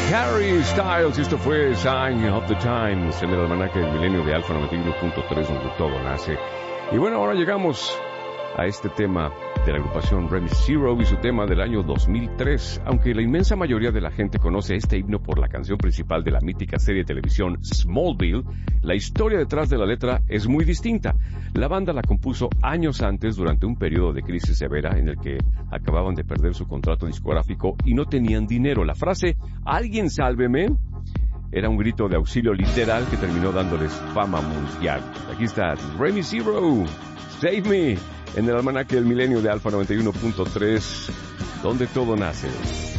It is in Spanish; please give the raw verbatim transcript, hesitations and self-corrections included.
Harry Styles, esto fue Sign of the Times en el almanaque del milenio de Alfa noventa y uno punto tres, donde todo nace. Y bueno, ahora llegamos a este tema de la agrupación Remy Zero y su tema del año dos mil tres. Aunque la inmensa mayoría de la gente conoce este himno por la canción principal de la mítica serie de televisión Smallville, la historia detrás de la letra es muy distinta. La banda la compuso años antes, durante un periodo de crisis severa en el que acababan de perder su contrato discográfico y no tenían dinero. La frase "¡Alguien sálveme!" era un grito de auxilio literal que terminó dándoles fama mundial. Aquí está Remy Zero, Save Me, en el almanaque del milenio de Alfa noventa y uno punto tres, donde todo nace.